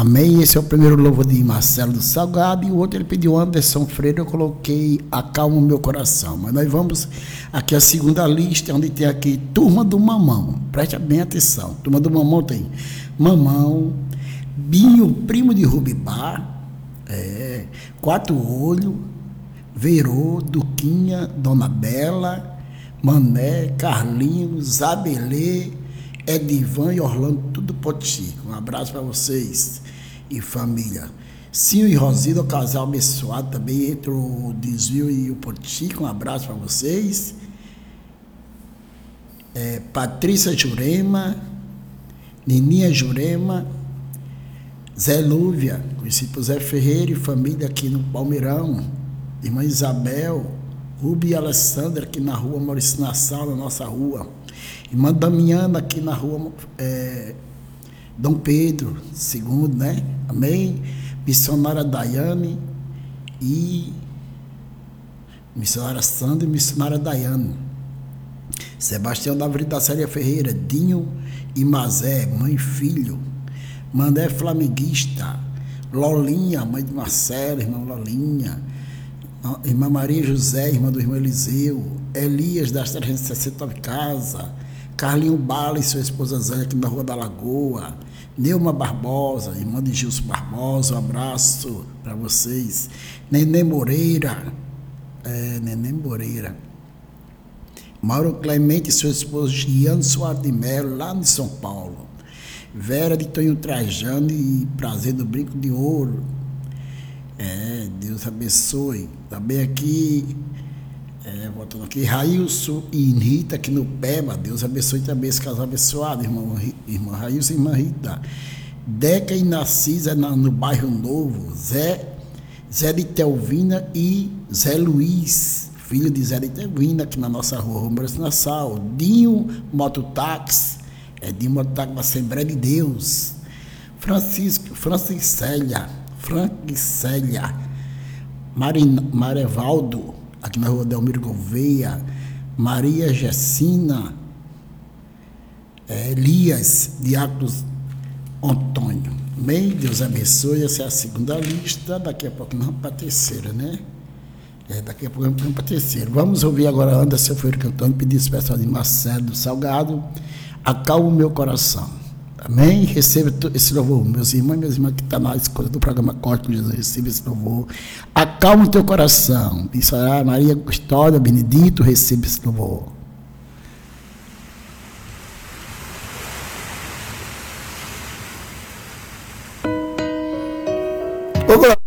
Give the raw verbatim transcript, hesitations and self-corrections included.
Amém? Esse é o primeiro louvor de Marcelo do Salgado, e o outro ele pediu Anderson Freire, eu coloquei Acalma o Meu Coração. Mas nós vamos aqui a segunda lista, onde tem aqui Turma do Mamão. Preste bem atenção. Turma do Mamão tem Mamão, Binho, primo de Rubibá, é, Quatro Olho, Verô, Duquinha, Dona Bela, Mané, Carlinhos, Abelê, Edivan e Orlando, tudo Potico. Um abraço para vocês e família. Cinho e Rosilda, o casal abençoado também, entre o Desvio e o Potico. Um abraço para vocês. É, Patrícia Jurema, Nininha Jurema, Zé Lúvia, conhecido por Zé Ferreira e família aqui no Palmeirão. Irmã Isabel, Rubi e Alessandra aqui na rua Maurício Nassau, na nossa rua. Irmã Damiana aqui na rua é, Dom Pedro segundo, né? Amém? Missionária Daiane e missionária Sandra e missionária Daiane. Sebastião da Avenida da Célia Ferreira, Dinho e Mazé, mãe e filho. Mandé Flamenguista, Lolinha, mãe de Marcelo, irmã Lolinha. Irmã Maria José, irmã do irmão Eliseu. Elias das trezentos e sessenta Casa. Carlinho Bala e sua esposa Zé aqui na Rua da Lagoa. Neuma Barbosa, irmã de Gilson Barbosa, um abraço para vocês. Neném Moreira, é, Neném Moreira. Mauro Clemente e sua esposa Giane Soares de Melo, lá em São Paulo. Vera de Tonho Trajano e Prazer do Brinco de Ouro. É, Deus abençoe. Também aqui, é, voltando aqui, Railson e Rita aqui no Peba. Deus abençoe também esse casal abençoado, irmão, irmã Railson e irmã Rita. Deca e Narcisa na, no Bairro Novo. Zé, Zé de Telvina e Zé Luiz, filho de Zé de Telvina, aqui na nossa rua Romero Nassau. Dinho Mototáxi, é Dinho Mototáxi da Assembleia de Deus. Francisco, Francicélia, Francicélia, Marevaldo, aqui na rua Delmiro Gouveia. Maria Gessina, é, Elias, Diáconos Antônio. Bem, Deus abençoe. Essa é a segunda lista. Daqui a pouco nós vamos para a terceira, né? É, daqui a pouco nós vamos para a terceira. Vamos ouvir agora Anderson Freire cantando, pedido especial de Marcelo do Salgado, Acalma o Meu Coração. Amém? Receba esse louvor, meus irmãos e minhas irmãs que estão na escola do programa Corte com Jesus, receba esse louvor. Acalma o teu coração. Missionária Maria Custódia, Benedito, receba esse louvor. Ô,